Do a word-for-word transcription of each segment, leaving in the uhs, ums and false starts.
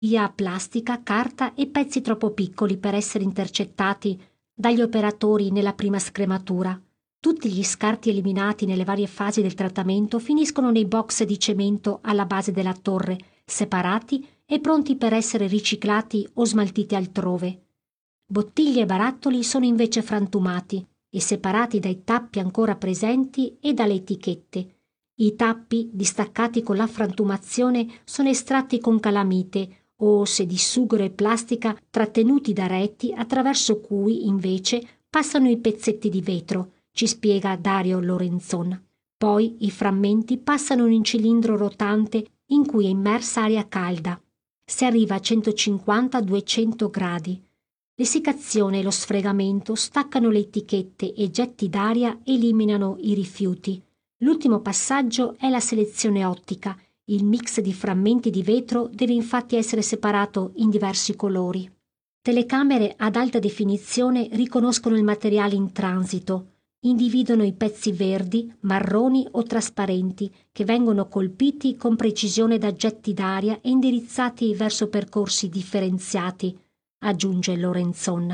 via plastica, carta e pezzi troppo piccoli per essere intercettati dagli operatori nella prima scrematura. Tutti gli scarti eliminati nelle varie fasi del trattamento finiscono nei box di cemento alla base della torre, separati e pronti per essere riciclati o smaltiti altrove. Bottiglie e barattoli sono invece frantumati e separati dai tappi ancora presenti e dalle etichette. I tappi, distaccati con la frantumazione, sono estratti con calamite o, se di sughero e plastica, trattenuti da reti attraverso cui, invece, passano i pezzetti di vetro, ci spiega Dario Lorenzon. Poi i frammenti passano in un cilindro rotante in cui è immersa aria calda. Si arriva a centocinquanta duecento gradi. L'essiccazione e lo sfregamento staccano le etichette e getti d'aria eliminano i rifiuti. L'ultimo passaggio è la selezione ottica. Il mix di frammenti di vetro deve infatti essere separato in diversi colori. Telecamere ad alta definizione riconoscono il materiale in transito, individuano i pezzi verdi, marroni o trasparenti che vengono colpiti con precisione da getti d'aria e indirizzati verso percorsi differenziati, aggiunge Lorenzon.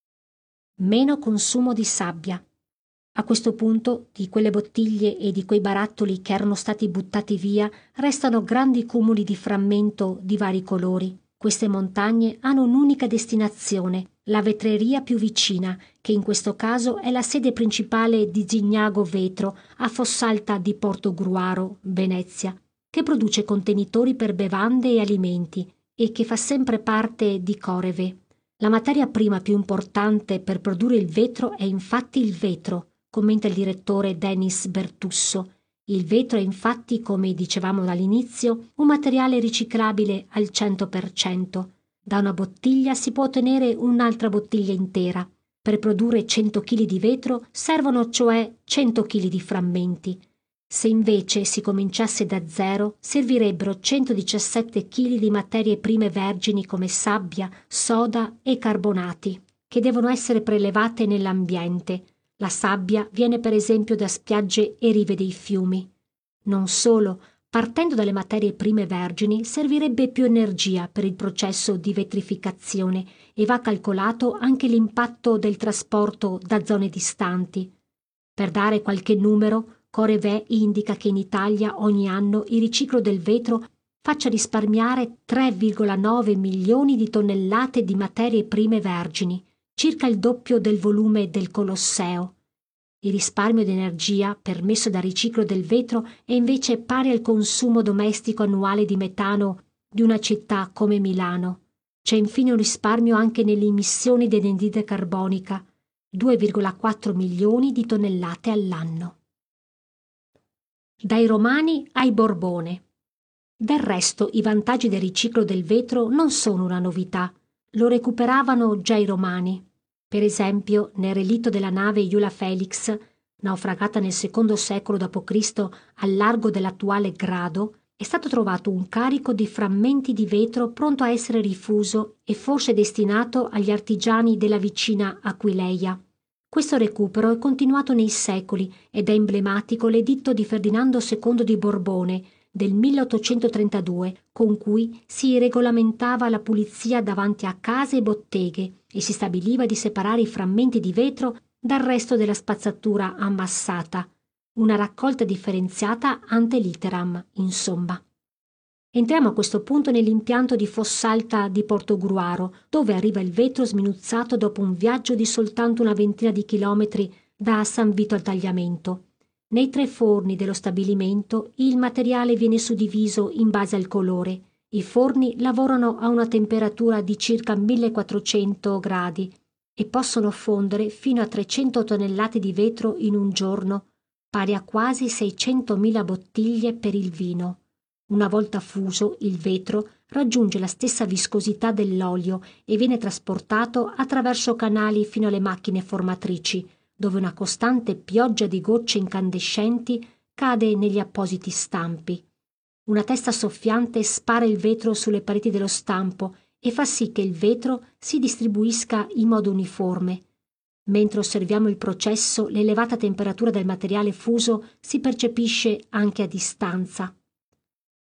Meno consumo di sabbia. A questo punto, di quelle bottiglie e di quei barattoli che erano stati buttati via, restano grandi cumuli di frammento di vari colori. Queste montagne hanno un'unica destinazione, la vetreria più vicina, che in questo caso è la sede principale di Zignago Vetro, a Fossalta di Portogruaro, Venezia, che produce contenitori per bevande e alimenti e che fa sempre parte di Coreve. La materia prima più importante per produrre il vetro è infatti il vetro, commenta il direttore Denis Bertusso. Il vetro è infatti, come dicevamo dall'inizio, un materiale riciclabile al cento per cento. Da una bottiglia si può ottenere un'altra bottiglia intera. Per produrre cento chili di vetro servono cioè cento chili di frammenti. Se invece si cominciasse da zero, servirebbero centodiciassette chili di materie prime vergini come sabbia, soda e carbonati, che devono essere prelevate nell'ambiente. La sabbia viene per esempio da spiagge e rive dei fiumi. Non solo, partendo dalle materie prime vergini servirebbe più energia per il processo di vetrificazione e va calcolato anche l'impatto del trasporto da zone distanti. Per dare qualche numero, Coreve indica che in Italia ogni anno il riciclo del vetro faccia risparmiare tre virgola nove milioni di tonnellate di materie prime vergini, circa il doppio del volume del Colosseo. Il risparmio di energia permesso dal riciclo del vetro è invece pari al consumo domestico annuale di metano di una città come Milano. C'è infine un risparmio anche nelle emissioni di anidride carbonica, due virgola quattro milioni di tonnellate all'anno. Dai Romani ai Borbone. Del resto, i vantaggi del riciclo del vetro non sono una novità, lo recuperavano già i Romani. Per esempio, nel relitto della nave Iula Felix, naufragata nel secondo secolo dopo Cristo al largo dell'attuale Grado, è stato trovato un carico di frammenti di vetro pronto a essere rifuso e forse destinato agli artigiani della vicina Aquileia. Questo recupero è continuato nei secoli ed è emblematico l'editto di Ferdinando secondo di Borbone del milleottocentotrentadue, con cui si regolamentava la pulizia davanti a case e botteghe e si stabiliva di separare i frammenti di vetro dal resto della spazzatura ammassata. Una raccolta differenziata ante litteram, insomma. Entriamo a questo punto nell'impianto di Fossalta di Portogruaro, dove arriva il vetro sminuzzato dopo un viaggio di soltanto una ventina di chilometri da San Vito al Tagliamento. Nei tre forni dello stabilimento il materiale viene suddiviso in base al colore. I forni lavorano a una temperatura di circa millequattrocento gradi e possono fondere fino a trecento tonnellate di vetro in un giorno, pari a quasi seicentomila bottiglie per il vino. Una volta fuso, il vetro raggiunge la stessa viscosità dell'olio e viene trasportato attraverso canali fino alle macchine formatrici, dove una costante pioggia di gocce incandescenti cade negli appositi stampi. Una testa soffiante spara il vetro sulle pareti dello stampo e fa sì che il vetro si distribuisca in modo uniforme. Mentre osserviamo il processo, l'elevata temperatura del materiale fuso si percepisce anche a distanza.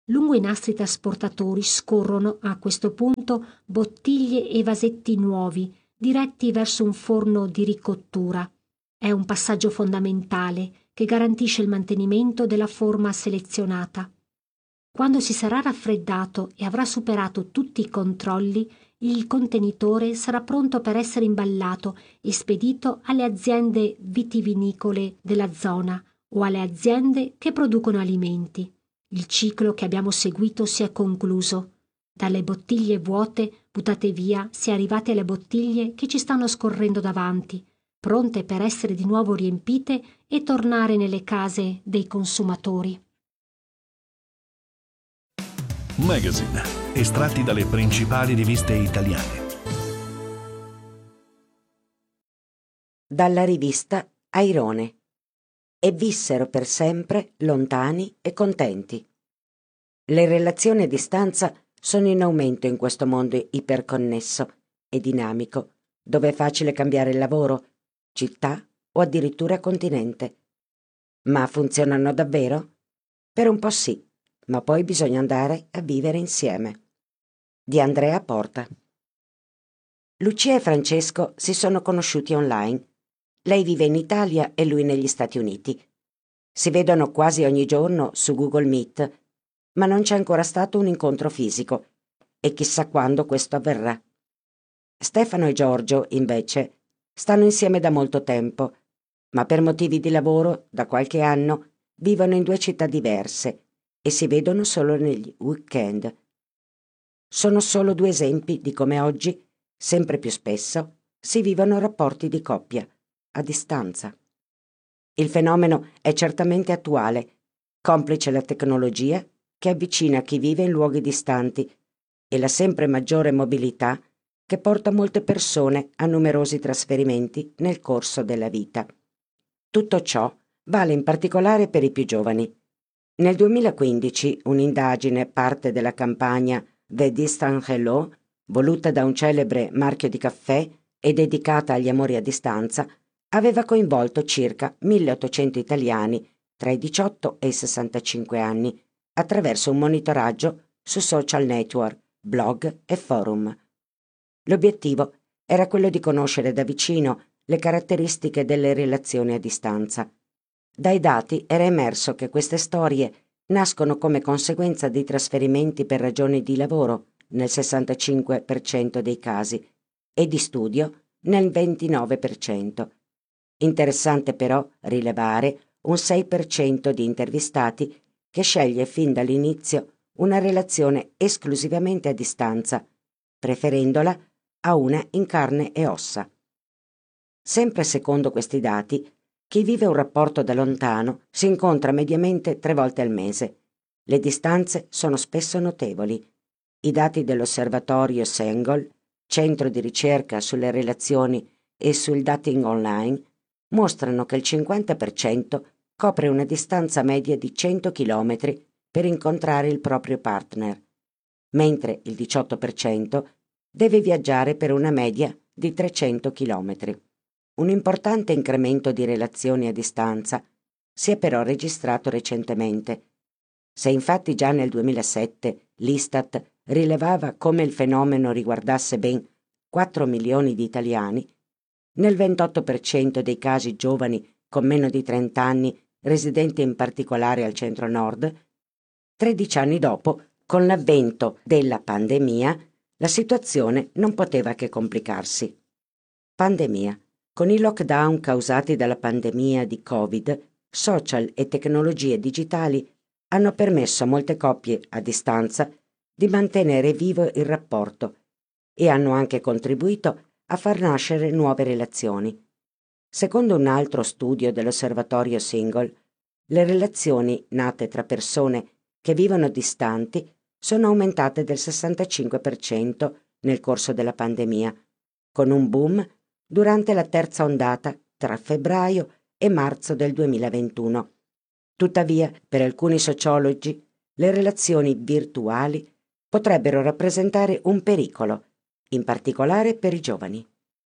Lungo i nastri trasportatori scorrono, a questo punto, bottiglie e vasetti nuovi, diretti verso un forno di ricottura. È un passaggio fondamentale che garantisce il mantenimento della forma selezionata. Quando si sarà raffreddato e avrà superato tutti i controlli, il contenitore sarà pronto per essere imballato e spedito alle aziende vitivinicole della zona o alle aziende che producono alimenti. Il ciclo che abbiamo seguito si è concluso. Dalle bottiglie vuote buttate via si è arrivati alle bottiglie che ci stanno scorrendo davanti, pronte per essere di nuovo riempite e tornare nelle case dei consumatori. Magazine, estratti dalle principali riviste italiane. Dalla rivista Airone. E vissero per sempre lontani e contenti. Le relazioni a distanza sono in aumento in questo mondo iperconnesso e dinamico, dove è facile cambiare lavoro, città o addirittura continente. Ma funzionano davvero? Per un po' sì, ma poi bisogna andare a vivere insieme. Di Andrea Porta. Lucia e Francesco si sono conosciuti online. Lei vive in Italia e lui negli Stati Uniti. Si vedono quasi ogni giorno su Google Meet, ma non c'è ancora stato un incontro fisico e chissà quando questo avverrà. Stefano e Giorgio, invece, stanno insieme da molto tempo, ma per motivi di lavoro, da qualche anno, vivono in due città diverse e si vedono solo negli weekend. Sono solo due esempi di come oggi, sempre più spesso, si vivono rapporti di coppia, a distanza. Il fenomeno è certamente attuale, complice la tecnologia che avvicina chi vive in luoghi distanti e la sempre maggiore mobilità che porta molte persone a numerosi trasferimenti nel corso della vita. Tutto ciò vale in particolare per i più giovani. Nel duemilaquindici un'indagine, parte della campagna The Distant Hello, voluta da un celebre marchio di caffè e dedicata agli amori a distanza, aveva coinvolto circa milleottocento italiani tra i diciotto e i sessantacinque anni attraverso un monitoraggio su social network, blog e forum. L'obiettivo era quello di conoscere da vicino le caratteristiche delle relazioni a distanza. Dai dati era emerso che queste storie nascono come conseguenza di trasferimenti per ragioni di lavoro nel sessantacinque per cento dei casi e di studio nel ventinove per cento. Interessante però rilevare un sei per cento di intervistati che sceglie fin dall'inizio una relazione esclusivamente a distanza, preferendola a una in carne e ossa. Sempre secondo questi dati, chi vive un rapporto da lontano si incontra mediamente tre volte al mese. Le distanze sono spesso notevoli. I dati dell'osservatorio Sengol, centro di ricerca sulle relazioni e sul dating online, mostrano che il cinquanta per cento copre una distanza media di cento chilometri per incontrare il proprio partner, mentre il diciotto per cento deve viaggiare per una media di trecento chilometri. Un importante incremento di relazioni a distanza si è però registrato recentemente. Se infatti già nel duemilasette l'Istat rilevava come il fenomeno riguardasse ben quattro milioni di italiani, nel ventotto per cento dei casi giovani con meno di trenta anni residenti in particolare al centro-nord, tredici anni dopo, con l'avvento della pandemia, la situazione non poteva che complicarsi. Pandemia. Con i lockdown causati dalla pandemia di Covid, social e tecnologie digitali hanno permesso a molte coppie a distanza di mantenere vivo il rapporto e hanno anche contribuito a far nascere nuove relazioni. Secondo un altro studio dell'osservatorio Single, le relazioni nate tra persone che vivono distanti sono aumentate del sessantacinque per cento nel corso della pandemia, con un boom durante la terza ondata tra febbraio e marzo del duemilaventuno. Tuttavia, per alcuni sociologi, le relazioni virtuali potrebbero rappresentare un pericolo, in particolare per i giovani.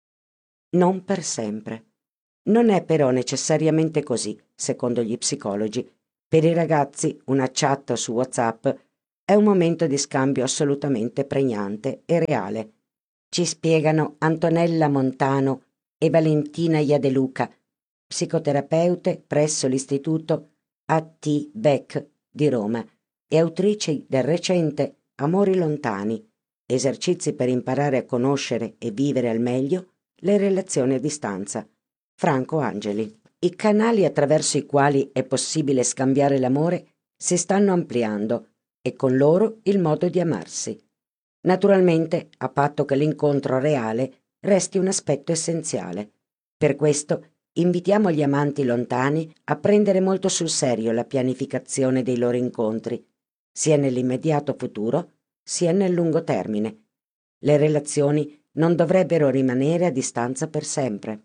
Non per sempre. Non è però necessariamente così, secondo gli psicologi. Per i ragazzi una chat su WhatsApp è un momento di scambio assolutamente pregnante e reale. Ci spiegano Antonella Montano e Valentina Iadeluca, psicoterapeute presso l'Istituto A T Beck di Roma e autrici del recente Amori lontani, esercizi per imparare a conoscere e vivere al meglio le relazioni a distanza. Franco Angeli. I canali attraverso i quali è possibile scambiare l'amore si stanno ampliando e con loro il modo di amarsi. Naturalmente, a patto che l'incontro reale resti un aspetto essenziale. Per questo invitiamo gli amanti lontani a prendere molto sul serio la pianificazione dei loro incontri, sia nell'immediato futuro sia nel lungo termine. Le relazioni non dovrebbero rimanere a distanza per sempre.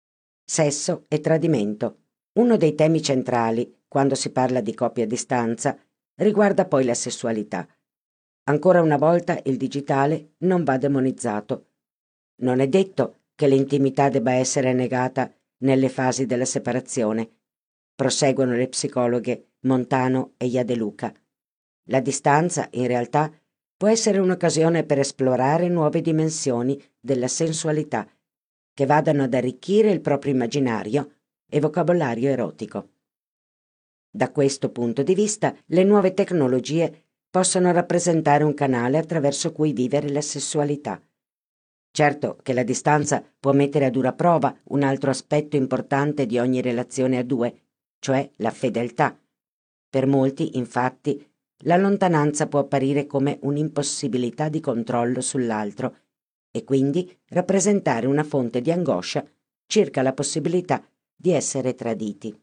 Sesso e tradimento. Uno dei temi centrali, quando si parla di coppie a distanza, riguarda poi la sessualità. Ancora una volta il digitale non va demonizzato. Non è detto che l'intimità debba essere negata nelle fasi della separazione, proseguono le psicologhe Montano e Iadeluca. La distanza, in realtà, può essere un'occasione per esplorare nuove dimensioni della sensualità che vadano ad arricchire il proprio immaginario e vocabolario erotico. Da questo punto di vista, le nuove tecnologie possono rappresentare un canale attraverso cui vivere la sessualità. Certo che la distanza può mettere a dura prova un altro aspetto importante di ogni relazione a due, cioè la fedeltà. Per molti, infatti, la lontananza può apparire come un'impossibilità di controllo sull'altro e quindi rappresentare una fonte di angoscia circa la possibilità di essere traditi.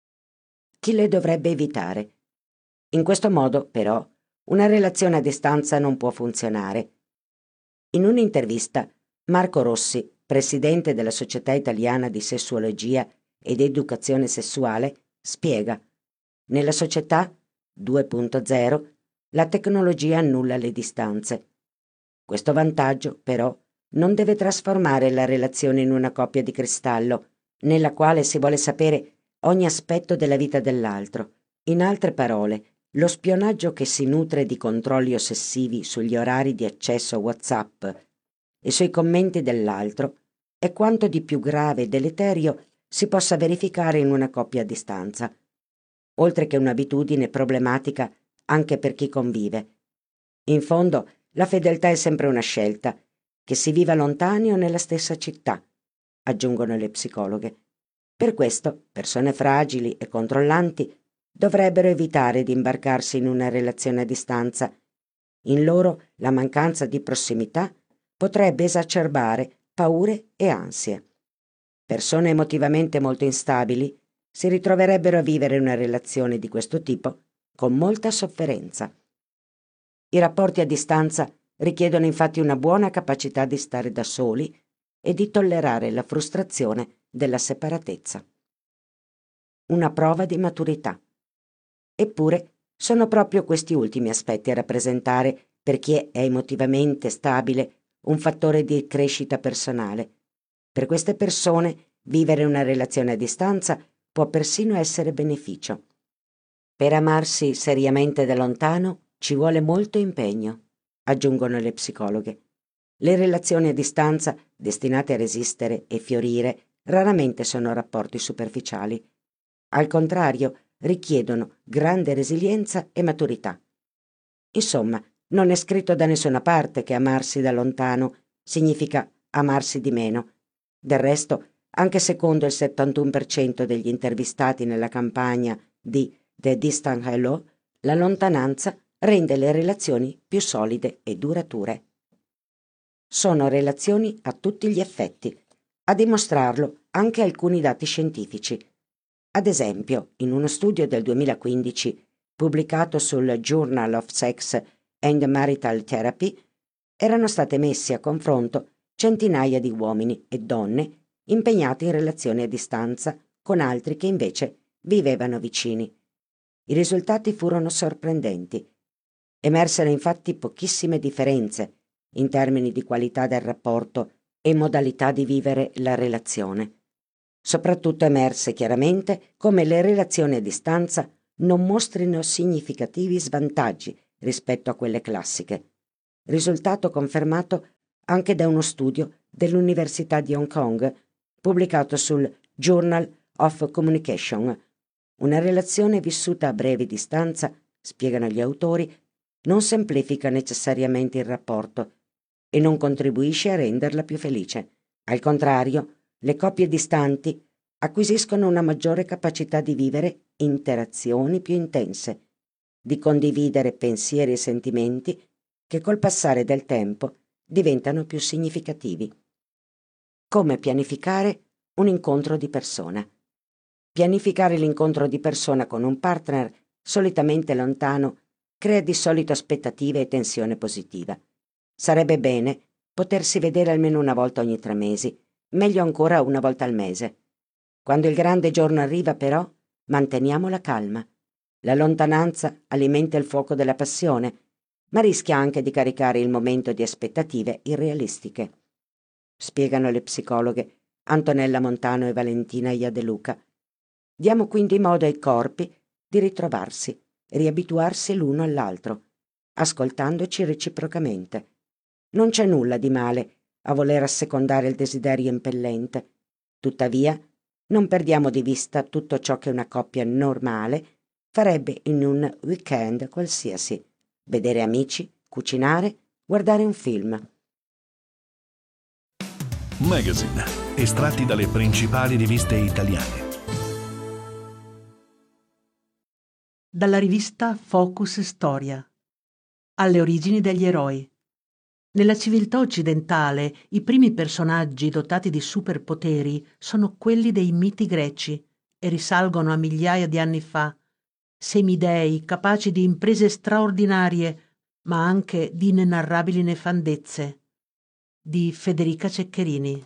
Chi le dovrebbe evitare? In questo modo, però, una relazione a distanza non può funzionare. In un'intervista, Marco Rossi, presidente della Società Italiana di Sessuologia ed Educazione Sessuale, spiega: nella società due punto zero la tecnologia annulla le distanze. Questo vantaggio, però, non deve trasformare la relazione in una coppia di cristallo, nella quale si vuole sapere ogni aspetto della vita dell'altro. In altre parole, lo spionaggio che si nutre di controlli ossessivi sugli orari di accesso a WhatsApp e sui commenti dell'altro è quanto di più grave e deleterio si possa verificare in una coppia a distanza, oltre che un'abitudine problematica anche per chi convive. In fondo, la fedeltà è sempre una scelta, che si viva lontani o nella stessa città, aggiungono le psicologhe. Per questo, persone fragili e controllanti dovrebbero evitare di imbarcarsi in una relazione a distanza. In loro la mancanza di prossimità potrebbe esacerbare paure e ansie. Persone emotivamente molto instabili si ritroverebbero a vivere una relazione di questo tipo con molta sofferenza. I rapporti a distanza richiedono infatti una buona capacità di stare da soli e di tollerare la frustrazione della separatezza. Una prova di maturità. Eppure sono proprio questi ultimi aspetti a rappresentare, per chi è emotivamente stabile, un fattore di crescita personale. Per queste persone vivere una relazione a distanza può persino essere beneficio. Per amarsi seriamente da lontano ci vuole molto impegno, aggiungono le psicologhe. Le relazioni a distanza, destinate a resistere e fiorire, raramente sono rapporti superficiali. Al contrario, richiedono grande resilienza e maturità. Insomma, non è scritto da nessuna parte che amarsi da lontano significa amarsi di meno. Del resto, anche secondo il settantuno per cento degli intervistati nella campagna di The Distant Hello, la lontananza rende le relazioni più solide e durature. Sono relazioni a tutti gli effetti, a dimostrarlo anche alcuni dati scientifici. Ad esempio, in uno studio del duemilaquindici pubblicato sul Journal of Sex and Marital Therapy, erano state messi a confronto centinaia di uomini e donne impegnati in relazioni a distanza con altri che invece vivevano vicini. I risultati furono sorprendenti. Emersero infatti pochissime differenze in termini di qualità del rapporto e modalità di vivere la relazione. Soprattutto emerse chiaramente come le relazioni a distanza non mostrino significativi svantaggi rispetto a quelle classiche, risultato confermato anche da uno studio dell'Università di Hong Kong pubblicato sul Journal of Communication. Una relazione vissuta a breve distanza, spiegano gli autori, non semplifica necessariamente il rapporto e non contribuisce a renderla più felice. Al contrario, le coppie distanti acquisiscono una maggiore capacità di vivere interazioni più intense, di condividere pensieri e sentimenti che col passare del tempo diventano più significativi. Come pianificare un incontro di persona? Pianificare l'incontro di persona con un partner solitamente lontano crea di solito aspettative e tensione positiva. Sarebbe bene potersi vedere almeno una volta ogni tre mesi, meglio ancora una volta al mese. Quando il grande giorno arriva, però, manteniamo la calma. La lontananza alimenta il fuoco della passione, ma rischia anche di caricare il momento di aspettative irrealistiche. Spiegano le psicologhe Antonella Montano e Valentina Iadeluca. Diamo quindi modo ai corpi di ritrovarsi, riabituarsi l'uno all'altro, ascoltandoci reciprocamente. Non c'è nulla di male a voler assecondare il desiderio impellente. Tuttavia, non perdiamo di vista tutto ciò che una coppia normale farebbe in un weekend qualsiasi: vedere amici, cucinare, guardare un film. Magazine, estratti dalle principali riviste italiane. Dalla rivista Focus Storia. Alle origini degli eroi. Nella civiltà occidentale i primi personaggi dotati di superpoteri sono quelli dei miti greci e risalgono a migliaia di anni fa, semidei capaci di imprese straordinarie ma anche di inenarrabili nefandezze. Di Federica Ceccherini.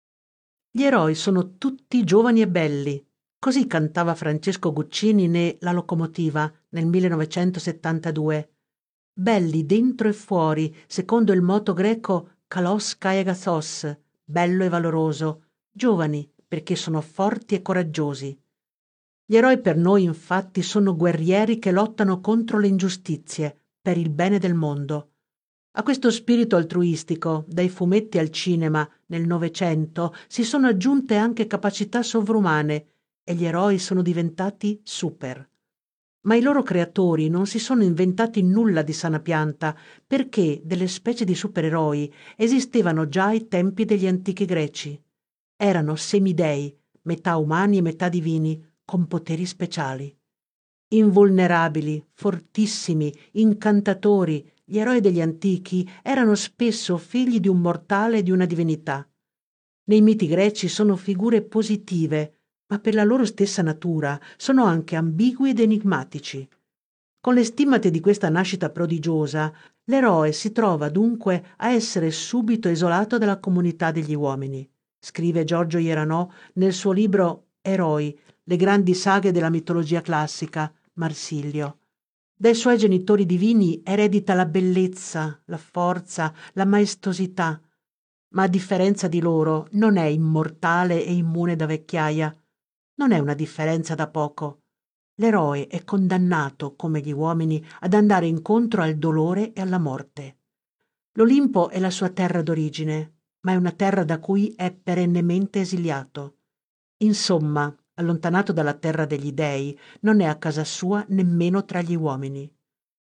Gli eroi sono tutti giovani e belli. Così cantava Francesco Guccini ne La locomotiva nel millenovecentosettantadue. Belli dentro e fuori, secondo il moto greco kalos kai agathos, bello e valoroso, giovani perché sono forti e coraggiosi. Gli eroi per noi infatti sono guerrieri che lottano contro le ingiustizie, per il bene del mondo. A questo spirito altruistico, dai fumetti al cinema, nel Novecento, si sono aggiunte anche capacità sovrumane e gli eroi sono diventati super. Ma i loro creatori non si sono inventati nulla di sana pianta, perché delle specie di supereroi esistevano già ai tempi degli antichi greci. Erano semidei, metà umani e metà divini, con poteri speciali. Invulnerabili, fortissimi, incantatori, gli eroi degli antichi erano spesso figli di un mortale e di una divinità. Nei miti greci sono figure positive, ma per la loro stessa natura sono anche ambigui ed enigmatici. Con le stimmate di questa nascita prodigiosa, l'eroe si trova dunque a essere subito isolato dalla comunità degli uomini, scrive Giorgio Ieranò nel suo libro Eroi, le grandi saghe della mitologia classica, Marsilio. Dai suoi genitori divini eredita la bellezza, la forza, la maestosità, ma a differenza di loro non è immortale e immune da vecchiaia. Non è una differenza da poco. L'eroe è condannato, come gli uomini, ad andare incontro al dolore e alla morte. L'Olimpo è la sua terra d'origine, ma è una terra da cui è perennemente esiliato. Insomma, allontanato dalla terra degli dei, non è a casa sua nemmeno tra gli uomini.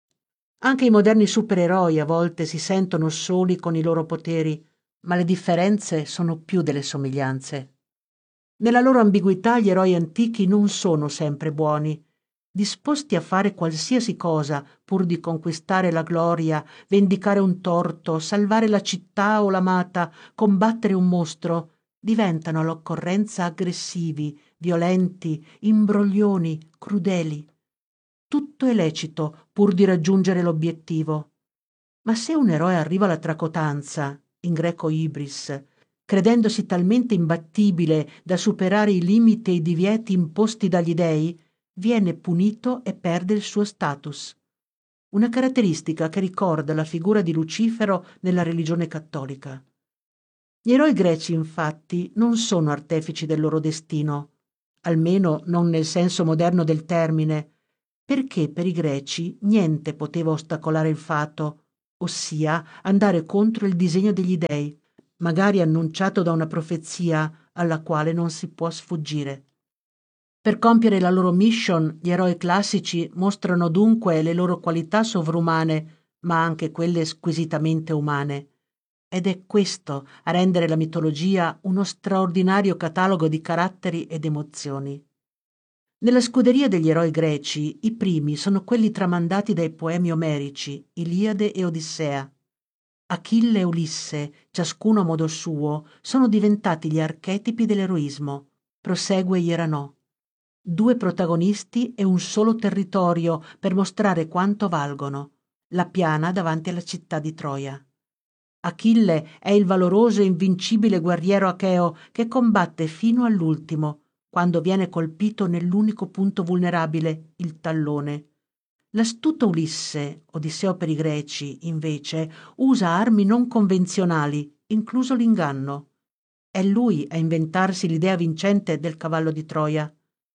Anche i moderni supereroi a volte si sentono soli con i loro poteri, ma le differenze sono più delle somiglianze. Nella loro ambiguità gli eroi antichi non sono sempre buoni, disposti a fare qualsiasi cosa pur di conquistare la gloria, vendicare un torto, salvare la città o l'amata, combattere un mostro, diventano all'occorrenza aggressivi, violenti, imbroglioni, crudeli. Tutto è lecito pur di raggiungere l'obiettivo. Ma se un eroe arriva alla tracotanza, in greco ibris, credendosi talmente imbattibile da superare i limiti e i divieti imposti dagli dei, viene punito e perde il suo status. Una caratteristica che ricorda la figura di Lucifero nella religione cattolica. Gli eroi greci, infatti, non sono artefici del loro destino, almeno non nel senso moderno del termine, perché per i greci niente poteva ostacolare il fato, ossia andare contro il disegno degli dei, magari annunciato da una profezia alla quale non si può sfuggire. Per compiere la loro mission, gli eroi classici mostrano dunque le loro qualità sovrumane, ma anche quelle squisitamente umane. Ed è questo a rendere la mitologia uno straordinario catalogo di caratteri ed emozioni. Nella scuderia degli eroi greci, i primi sono quelli tramandati dai poemi omerici, Iliade e Odissea. Achille e Ulisse, ciascuno a modo suo, sono diventati gli archetipi dell'eroismo. Prosegue Ieranò. Due protagonisti e un solo territorio per mostrare quanto valgono, la piana davanti alla città di Troia. Achille è il valoroso e invincibile guerriero acheo che combatte fino all'ultimo, quando viene colpito nell'unico punto vulnerabile, il tallone. L'astuto Ulisse, Odisseo per i greci, invece, usa armi non convenzionali, incluso l'inganno. È lui a inventarsi l'idea vincente del cavallo di Troia.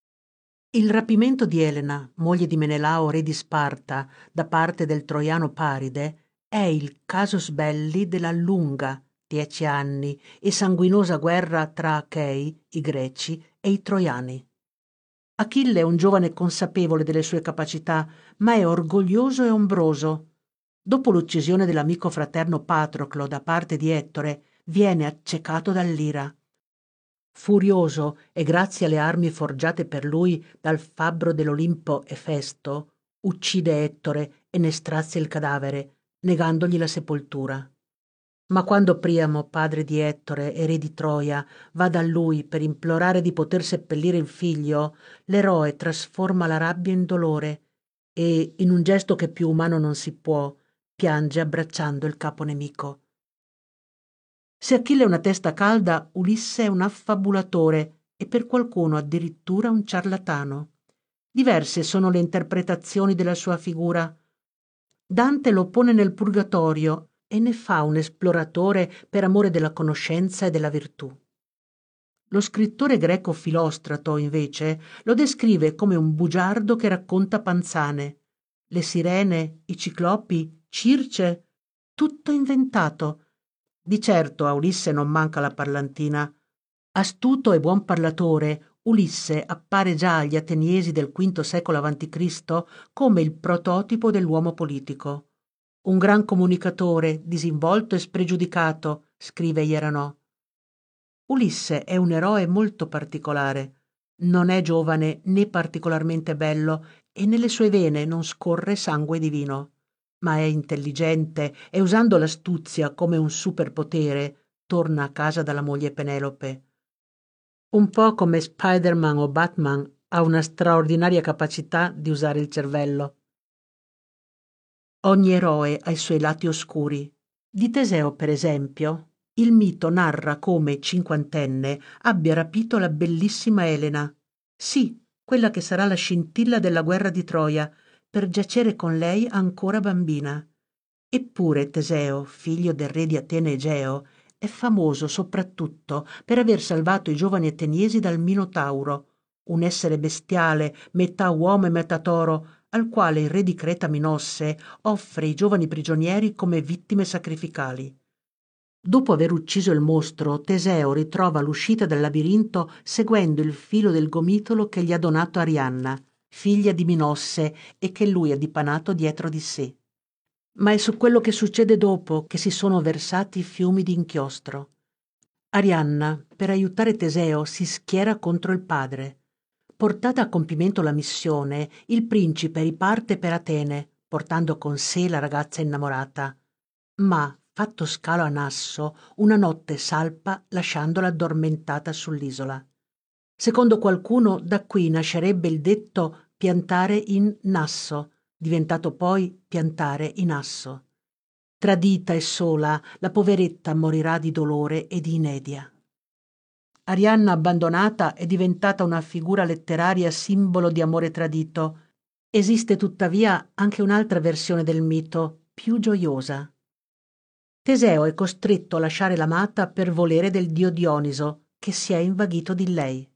Il rapimento di Elena, moglie di Menelao, re di Sparta, da parte del troiano Paride, è il casus belli della lunga, dieci anni, e sanguinosa guerra tra Achei, i greci, e i troiani. Achille è un giovane consapevole delle sue capacità, ma è orgoglioso e ombroso. Dopo l'uccisione dell'amico fraterno Patroclo da parte di Ettore, viene accecato dall'ira. Furioso e grazie alle armi forgiate per lui dal fabbro dell'Olimpo Efesto, uccide Ettore e ne strazia il cadavere, negandogli la sepoltura. Ma quando Priamo, padre di Ettore e re di Troia, va da lui per implorare di poter seppellire il figlio, l'eroe trasforma la rabbia in dolore e, in un gesto che più umano non si può, piange abbracciando il capo nemico. Se Achille è una testa calda, Ulisse è un affabulatore e per qualcuno addirittura un ciarlatano. Diverse sono le interpretazioni della sua figura. Dante lo pone nel purgatorio e ne fa un esploratore per amore della conoscenza e della virtù. Lo scrittore greco Filostrato, invece, lo descrive come un bugiardo che racconta panzane. Le sirene, i ciclopi, Circe, tutto inventato. Di certo a Ulisse non manca la parlantina. Astuto e buon parlatore, Ulisse appare già agli ateniesi del quinto secolo avanti Cristo come il prototipo dell'uomo politico. Un gran comunicatore, disinvolto e spregiudicato, scrive Ieranò. Ulisse è un eroe molto particolare. Non è giovane né particolarmente bello e nelle sue vene non scorre sangue divino. Ma è intelligente e usando l'astuzia come un superpotere torna a casa dalla moglie Penelope. Un po' come Spider-Man o Batman ha una straordinaria capacità di usare il cervello. Ogni eroe ha i suoi lati oscuri. Di Teseo, per esempio, il mito narra come, cinquantenne, abbia rapito la bellissima Elena. Sì, quella che sarà la scintilla della guerra di Troia, per giacere con lei ancora bambina. Eppure Teseo, figlio del re di Atene Egeo, è famoso soprattutto per aver salvato i giovani ateniesi dal Minotauro, un essere bestiale, metà uomo e metà toro, al quale il re di Creta Minosse offre i giovani prigionieri come vittime sacrificali. Dopo aver ucciso il mostro, Teseo ritrova l'uscita dal labirinto seguendo il filo del gomitolo che gli ha donato Arianna, figlia di Minosse e che lui ha dipanato dietro di sé. Ma è su quello che succede dopo che si sono versati fiumi di inchiostro. Arianna, per aiutare Teseo, si schiera contro il padre. Portata a compimento la missione, il principe riparte per Atene, portando con sé la ragazza innamorata. Ma, fatto scalo a Nasso, una notte salpa lasciandola addormentata sull'isola. Secondo qualcuno, da qui nascerebbe il detto piantare in Nasso, diventato poi piantare in asso. Tradita e sola, la poveretta morirà di dolore e di inedia. Arianna abbandonata è diventata una figura letteraria simbolo di amore tradito. Esiste tuttavia anche un'altra versione del mito, più gioiosa. Teseo è costretto a lasciare l'amata per volere del dio Dioniso, che si è invaghito di lei.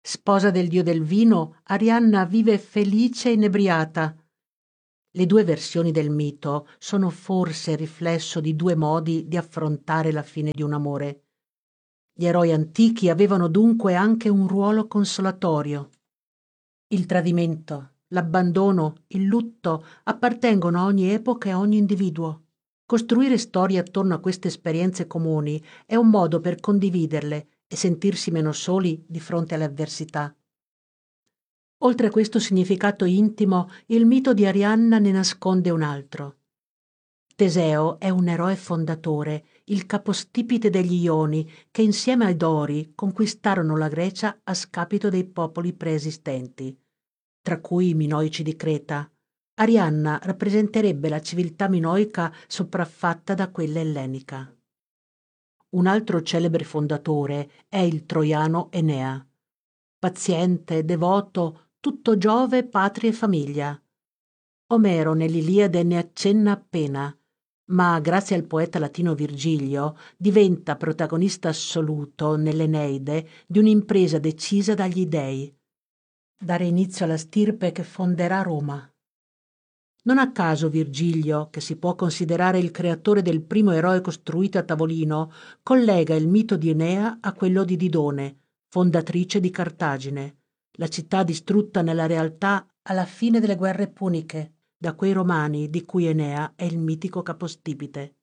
Sposa del dio del vino, Arianna vive felice e inebriata. Le due versioni del mito sono forse riflesso di due modi di affrontare la fine di un amore. Gli eroi antichi avevano dunque anche un ruolo consolatorio. Il tradimento, l'abbandono, il lutto appartengono a ogni epoca e a ogni individuo. Costruire storie attorno a queste esperienze comuni è un modo per condividerle e sentirsi meno soli di fronte alle avversità. Oltre a questo significato intimo, il mito di Arianna ne nasconde un altro. Teseo è un eroe fondatore, il capostipite degli Ioni, che insieme ai Dori conquistarono la Grecia a scapito dei popoli preesistenti, tra cui i Minoici di Creta. Arianna rappresenterebbe la civiltà minoica sopraffatta da quella ellenica. Un altro celebre fondatore è il troiano Enea. Paziente, devoto, tutto Giove, patria e famiglia. Omero nell'Iliade ne accenna appena, ma grazie al poeta latino Virgilio diventa protagonista assoluto nell'Eneide di un'impresa decisa dagli dei: dare inizio alla stirpe che fonderà Roma. Non a caso Virgilio, che si può considerare il creatore del primo eroe costruito a tavolino, collega il mito di Enea a quello di Didone, fondatrice di Cartagine, la città distrutta nella realtà alla fine delle guerre puniche da quei romani di cui Enea è il mitico capostipite.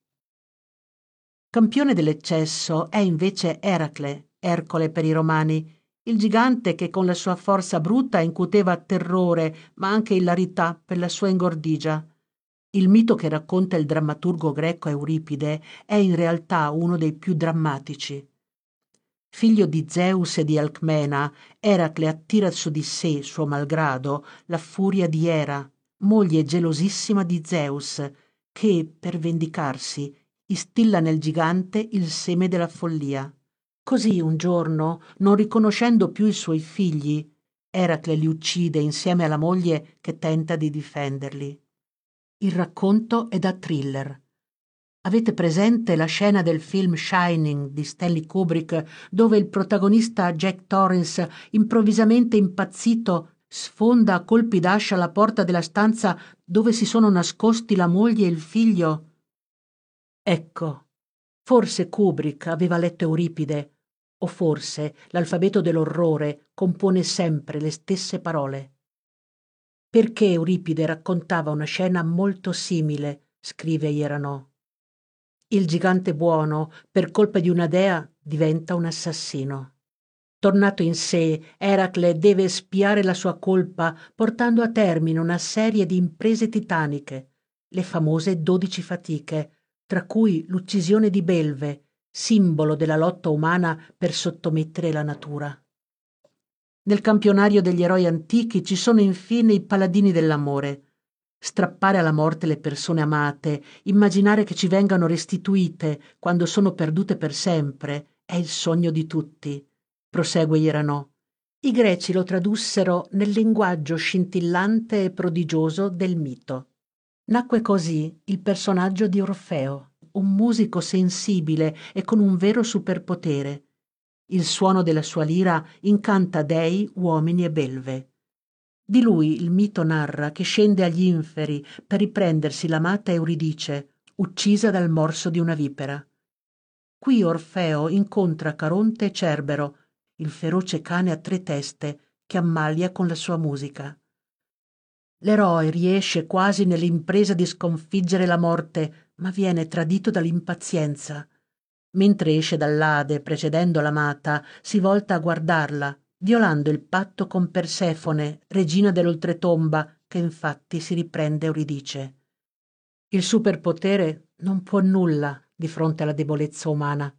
Campione dell'eccesso è invece Eracle, Ercole per i romani, il gigante che con la sua forza bruta incuteva terrore ma anche ilarità per la sua ingordigia. Il mito che racconta il drammaturgo greco Euripide è in realtà uno dei più drammatici. Figlio di Zeus e di Alcmena, Eracle attira su di sé, suo malgrado, la furia di Era, moglie gelosissima di Zeus, che, per vendicarsi, instilla nel gigante il seme della follia. Così un giorno, non riconoscendo più i suoi figli, Eracle li uccide insieme alla moglie che tenta di difenderli. Il racconto è da thriller. Avete presente la scena del film Shining di Stanley Kubrick, dove il protagonista Jack Torrance, improvvisamente impazzito, sfonda a colpi d'ascia la porta della stanza dove si sono nascosti la moglie e il figlio? Ecco, forse Kubrick aveva letto Euripide, o forse l'alfabeto dell'orrore compone sempre le stesse parole. Perché Euripide raccontava una scena molto simile, scrive Ierano. Il gigante buono, per colpa di una dea, diventa un assassino. Tornato in sé, Eracle deve espiare la sua colpa portando a termine una serie di imprese titaniche, le famose dodici fatiche, tra cui l'uccisione di Belve, simbolo della lotta umana per sottomettere la natura. Nel campionario degli eroi antichi ci sono infine i paladini dell'amore. Strappare alla morte le persone amate, immaginare che ci vengano restituite quando sono perdute per sempre, è il sogno di tutti. Prosegue Ierano. I greci lo tradussero nel linguaggio scintillante e prodigioso del mito. Nacque così il personaggio di Orfeo, un musico sensibile e con un vero superpotere. Il suono della sua lira incanta dei, uomini e belve. Di lui il mito narra che scende agli inferi per riprendersi l'amata Euridice, uccisa dal morso di una vipera. Qui Orfeo incontra Caronte e Cerbero, il feroce cane a tre teste che ammalia con la sua musica. L'eroe riesce quasi nell'impresa di sconfiggere la morte, ma viene tradito dall'impazienza. Mentre esce dall'Ade precedendo l'amata, si volta a guardarla, violando il patto con Persefone, regina dell'oltretomba, che infatti si riprende Euridice. Il superpotere non può nulla di fronte alla debolezza umana.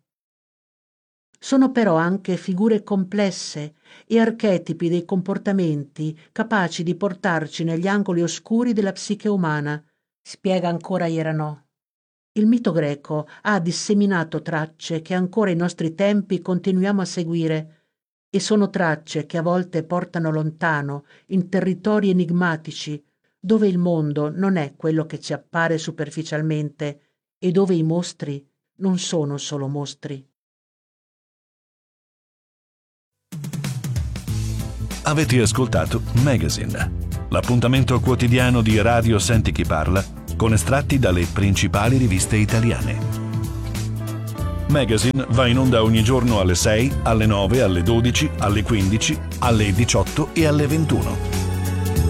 Sono però anche figure complesse e archetipi dei comportamenti capaci di portarci negli angoli oscuri della psiche umana, spiega ancora Ierano. Il mito greco ha disseminato tracce che ancora ai nostri tempi continuiamo a seguire, e sono tracce che a volte portano lontano, in territori enigmatici, dove il mondo non è quello che ci appare superficialmente e dove i mostri non sono solo mostri. Avete ascoltato Magazine, l'appuntamento quotidiano di Radio Senti Chi Parla con estratti dalle principali riviste italiane. Magazine va in onda ogni giorno alle sei, alle nove, alle dodici, alle quindici, alle diciotto e alle ventuno.